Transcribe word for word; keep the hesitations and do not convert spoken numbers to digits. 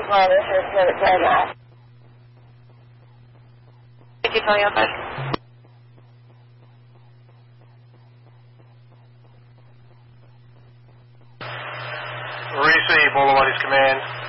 Well, this is Minute Playground. Did you tell you about? Receive, Boulevard is command.